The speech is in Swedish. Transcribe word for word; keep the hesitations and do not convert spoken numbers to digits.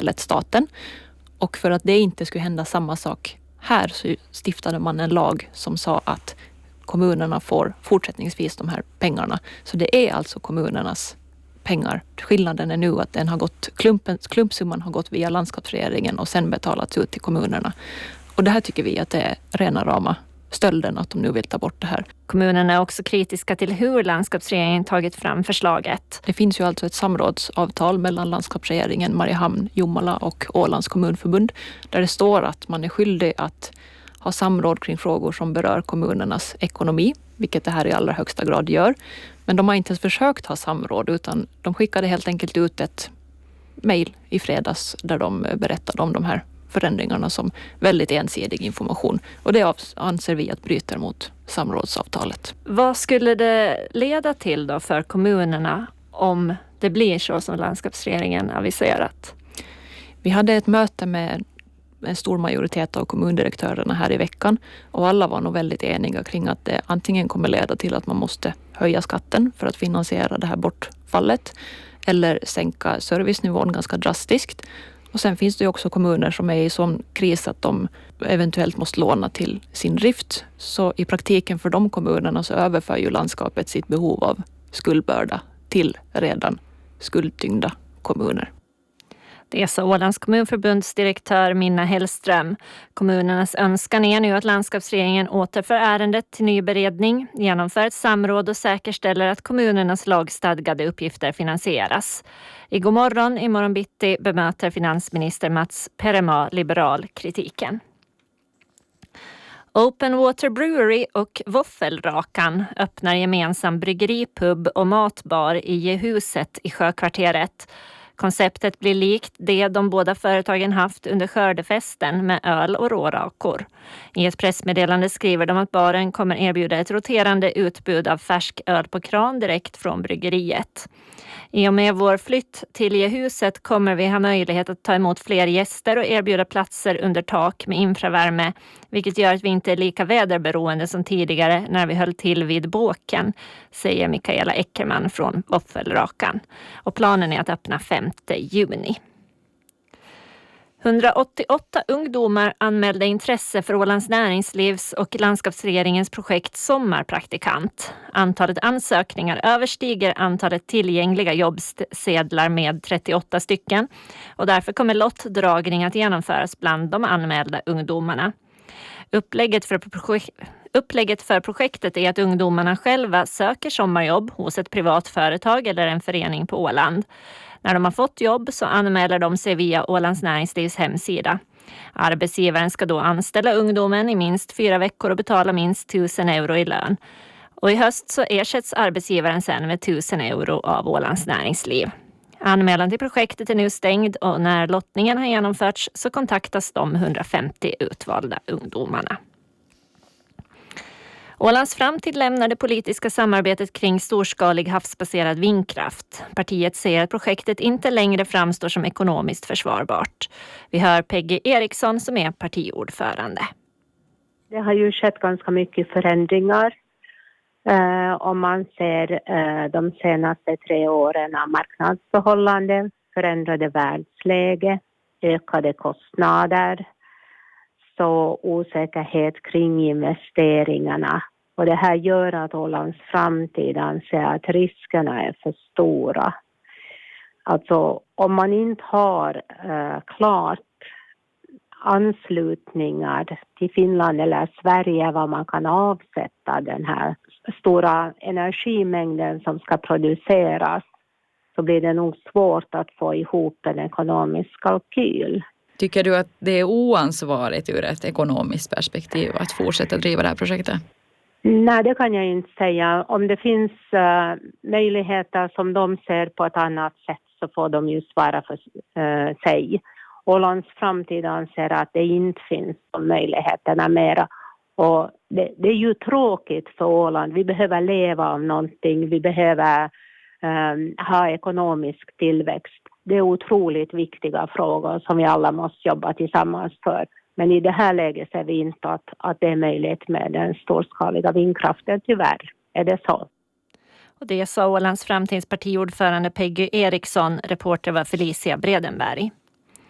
tillfället staten. Och för att det inte skulle hända samma sak här så stiftade man en lag som sa att kommunerna får fortsättningsvis de här pengarna. Så det är alltså kommunernas pengar. Skillnaden är nu att den har gått, klumpen, klumpsumman har gått via landskapsregeringen och sen betalats ut till kommunerna. Och det här tycker vi att det är rena rama stölden att de nu vill ta bort det här. Kommunerna är också kritiska till hur landskapsregeringen tagit fram förslaget. Det finns ju alltså ett samrådsavtal mellan landskapsregeringen, Mariehamn, Jomala och Ålands kommunförbund där det står att man är skyldig att ha samråd kring frågor som berör kommunernas ekonomi, vilket det här i allra högsta grad gör. Men de har inte ens försökt ha samråd utan de skickade helt enkelt ut ett mejl i fredags där de berättade om de här förändringarna som väldigt ensidig information. Och det anser vi att bryter mot samrådsavtalet. Vad skulle det leda till då för kommunerna om det blir så som landskapsregeringen aviserat? Vi hade ett möte med en stor majoritet av kommundirektörerna här i veckan och alla var nog väldigt eniga kring att det antingen kommer leda till att man måste höja skatten för att finansiera det här bortfallet eller sänka servicenivån ganska drastiskt. Och sen finns det ju också kommuner som är i sån kris att de eventuellt måste låna till sin drift. Så i praktiken för de kommunerna så överför ju landskapet sitt behov av skuldbörda till redan skuldtyngda kommuner. Det sa Ålands kommunförbunds direktör Minna Hellström. Kommunernas önskan är nu att landskapsregeringen återför ärendet till ny beredning, genomför ett samråd och säkerställer att kommunernas lagstadgade uppgifter finansieras. I god morgon, i morgon bitti, bemöter finansminister Mats Perema liberal kritiken. Open Water Brewery och Våffelrakan öppnar gemensam bryggeripub och matbar i Gehuset i Sjökvarteret. Konceptet blir likt det de båda företagen haft under skördefesten med öl och rårakor. I ett pressmeddelande skriver de att baren kommer erbjuda ett roterande utbud av färsk öl på kran direkt från bryggeriet. I och med vår flytt till Gehuset kommer vi ha möjlighet att ta emot fler gäster och erbjuda platser under tak med infravärme, vilket gör att vi inte är lika väderberoende som tidigare när vi höll till vid båken, säger Mikaela Eckerman från Våffelrakan. Och planen är att öppna femte juni. hundraåttioåtta ungdomar anmälde intresse för Ålands näringslivs och landskapsregeringens projekt Sommarpraktikant. Antalet ansökningar överstiger antalet tillgängliga jobbsedlar med trettioåtta stycken och därför kommer lottdragning att genomföras bland de anmälda ungdomarna. Upplägget för, projek- upplägget för projektet är att ungdomarna själva söker sommarjobb hos ett privat företag eller en förening på Åland. När de har fått jobb så anmäler de sig via Ålands näringslivs hemsida. Arbetsgivaren ska då anställa ungdomen i minst fyra veckor och betala minst tusen euro i lön. Och i höst så ersätts arbetsgivaren sen med tusen euro av Ålands näringsliv. Anmälan till projektet är nu stängd och när lottningen har genomförts så kontaktas de hundrafemtio utvalda ungdomarna. Ålands framtid lämnar det politiska samarbetet kring storskalig havsbaserad vindkraft. Partiet säger att projektet inte längre framstår som ekonomiskt försvarbart. Vi hör Peggy Eriksson som är partiordförande. Det har ju skett ganska mycket förändringar. Eh, om man ser eh, de senaste tre åren av marknadsförhållanden, förändrade världsläge, ökade kostnader, så osäkerhet kring investeringarna. Och det här gör att Ålands framtid anser att riskerna är för stora. Alltså om man inte har eh, klart anslutningar till Finland eller Sverige var man kan avsätta den här stora energimängden som ska produceras, så blir det nog svårt att få ihop en ekonomisk kalkyl. Tycker du att det är oansvarigt ur ett ekonomiskt perspektiv att fortsätta driva det här projektet? Nej, det kan jag inte säga. Om det finns uh, möjligheter som de ser på ett annat sätt så får de ju svara för uh, sig. Ålands framtid anser att det inte finns de möjligheterna mera. Och det, det är ju tråkigt för Åland. Vi behöver leva av någonting. Vi behöver um, ha ekonomisk tillväxt. Det är otroligt viktiga frågor som vi alla måste jobba tillsammans för. Men i det här läget ser vi inte att, att det är möjligt med den storskaliga vindkraften, tyvärr. Är det så? Och det sa Ålands framtidspartiordförande Peggy Eriksson, reporter var Felicia Bredenberg.